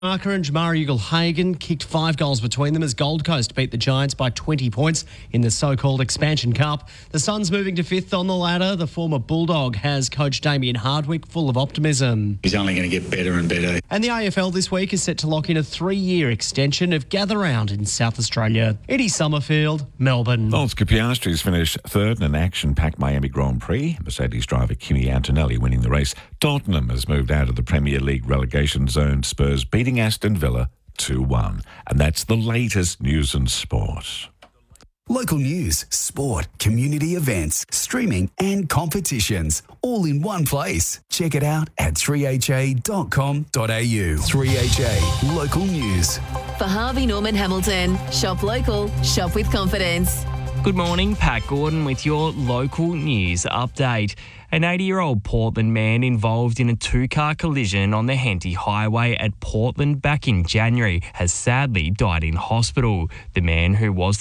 Marker and Jamari Ugle-Hagan kicked 5 goals between them as Gold Coast beat the Giants by 20 points in the so-called Expansion Cup. The Suns moving to 5th on the ladder. The former Bulldog has coach Damien Hardwick full of optimism. He's only going to get better and better. And the AFL this week is set to lock in a 3-year extension of Gather Round in South Australia. Eddie Summerfield, Melbourne. Oscar Piastri's finished third in an action-packed Miami Grand Prix. Mercedes driver Kimi Antonelli winning the race. Tottenham has moved out of the Premier League relegation zone. Spurs beating Aston Villa 2-1. And that's the latest news and sport. Local news, sport, community events, streaming and competitions, all in one place. Check it out at 3ha.com.au. 3HA Local News. For Harvey Norman Hamilton, shop local, shop with confidence. Good morning, Pat Gordon with your local news update. An 80-year-old Portland man involved in a 2-car collision on the Henty Highway at Portland back in January has sadly died in hospital. The man, who was